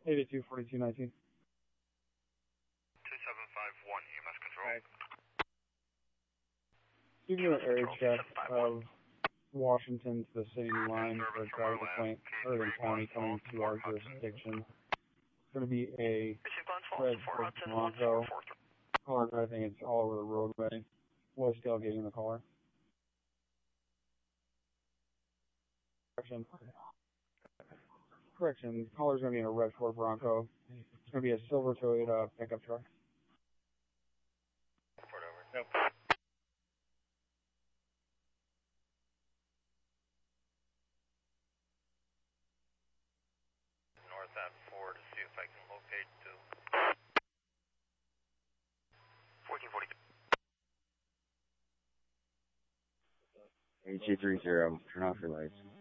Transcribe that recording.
824219. 2751, EMS control. Right. You can do an area check of Washington to the city line for a traffic complaint, Irving County coming to our jurisdiction. It's going to be a red Ford Bronco. Caller, I think it's all over the roadway. Was tailgating the caller. Correction, the caller's going to be in a red Ford Bronco. It's going to be a silver Toyota pickup truck. Nope. North at 4 to see if I can locate to 1440. 8230, turn off your lights.